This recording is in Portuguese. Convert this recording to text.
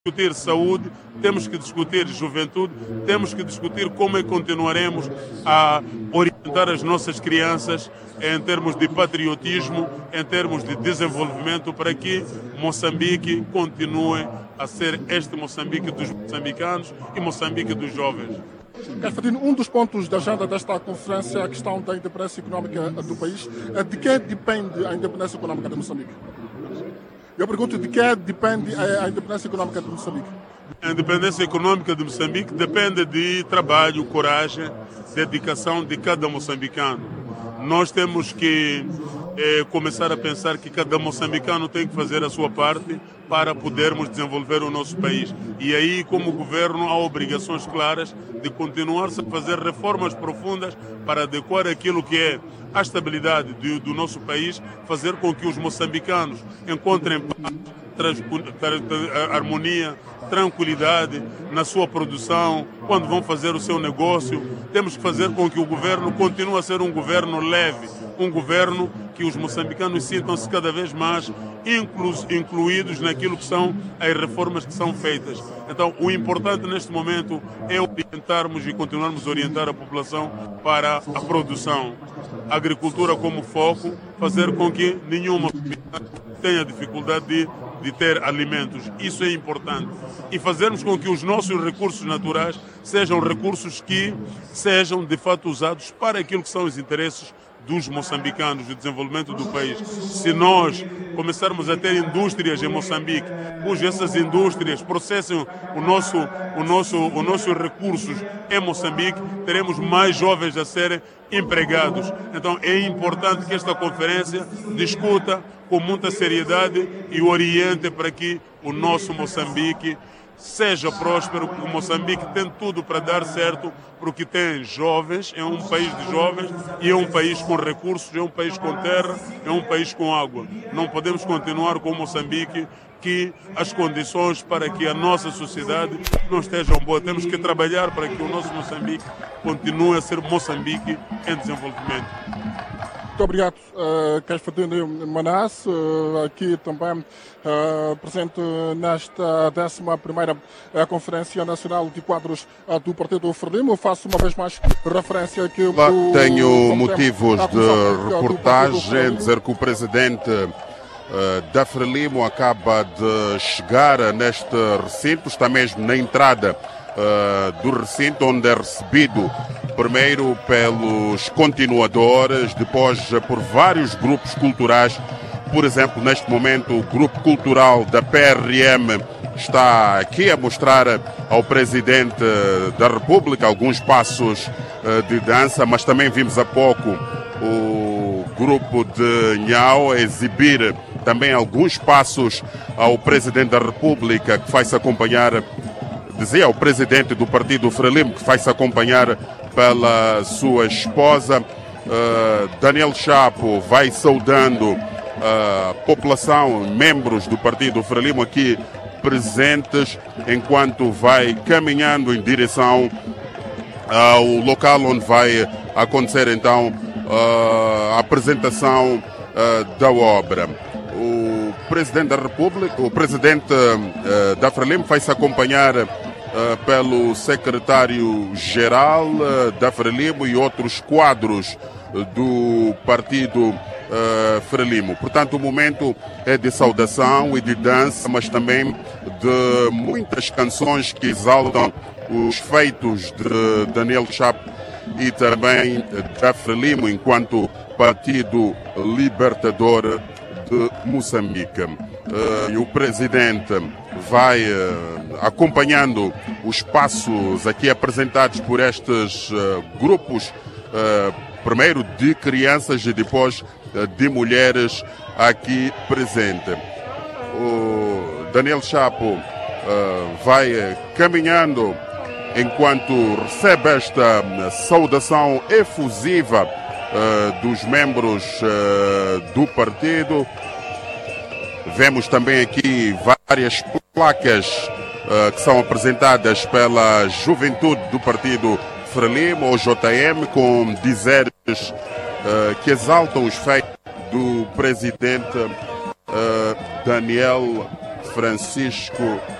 discutir saúde, temos que discutir juventude, temos que discutir como é que continuaremos a orientar as nossas crianças em termos de patriotismo, em termos de desenvolvimento, para que Moçambique continue a ser este Moçambique dos moçambicanos e Moçambique dos jovens. Carlos, um dos pontos da agenda desta conferência é a questão da independência econômica do país. De que depende a independência econômica de Moçambique? Eu pergunto, de que depende a independência econômica de Moçambique? A independência econômica de Moçambique depende de trabalho, coragem, dedicação de cada moçambicano. Nós temos que começar a pensar que cada moçambicano tem que fazer a sua parte para podermos desenvolver o nosso país. E aí, como governo, há obrigações claras de continuar-se a fazer reformas profundas para adequar aquilo que é a estabilidade do nosso país, fazer com que os moçambicanos encontrem harmonia, tranquilidade na sua produção, quando vão fazer o seu negócio. Temos que fazer com que o governo continue a ser um governo leve, um governo que os moçambicanos sintam-se cada vez mais incluídos naquilo que são as reformas que são feitas. Então, o importante neste momento é orientarmos e continuarmos a orientar a população para a produção. A agricultura como foco, fazer com que nenhum moçambicano tenha dificuldade de ter alimentos. Isso é importante. E fazermos com que os nossos recursos naturais sejam recursos que sejam de fato usados para aquilo que são os interesses dos moçambicanos, do desenvolvimento do país. Se nós começarmos a ter indústrias em Moçambique, cujas essas indústrias processem os nossos recursos em Moçambique, teremos mais jovens a serem empregados. Então é importante que esta conferência discuta com muita seriedade e oriente para que o nosso Moçambique seja próspero, porque o Moçambique tem tudo para dar certo, porque tem jovens, é um país de jovens e é um país com recursos, é um país com terra, é um país com água. Não podemos continuar com o Moçambique que as condições para que a nossa sociedade não estejam boas. Temos que trabalhar para que o nosso Moçambique continue a ser Moçambique em desenvolvimento. Muito obrigado, Caifadine Manas, aqui também presente nesta 11ª Conferência Nacional de Quadros do Partido Frelimo. Faço uma vez mais referência que tenho motivos de reportagem, dizer que o presidente da Frelimo acaba de chegar neste recinto, está mesmo na entrada do recinto, onde é recebido primeiro pelos continuadores, depois por vários grupos culturais. Por exemplo, neste momento o grupo cultural da PRM está aqui a mostrar ao Presidente da República alguns passos de dança, mas também vimos há pouco o grupo de Nhau exibir também alguns passos ao Presidente da República, que vai-se acompanhar, dizia o Presidente do Partido Frelimo, que vai-se acompanhar pela sua esposa. Daniel Chapo vai saudando a população, membros do Partido Frelimo aqui presentes, enquanto vai caminhando em direção ao local onde vai acontecer então a apresentação da obra. O Presidente da República, o Presidente da Frelimo vai-se acompanhar pelo secretário-geral da Frelimo e outros quadros do Partido Frelimo. Portanto, o momento é de saudação e de dança, mas também de muitas canções que exaltam os feitos de Daniel Chapo e também da Frelimo enquanto Partido Libertador de Moçambique. E o Presidente vai acompanhando os passos aqui apresentados por estes grupos, primeiro de crianças e depois de mulheres aqui presentes. O Daniel Chapo vai caminhando enquanto recebe esta saudação efusiva dos membros do partido. Vemos também aqui várias placas que são apresentadas pela juventude do Partido Frelimo, ou JM, com dizeres que exaltam os feitos do presidente Daniel Francisco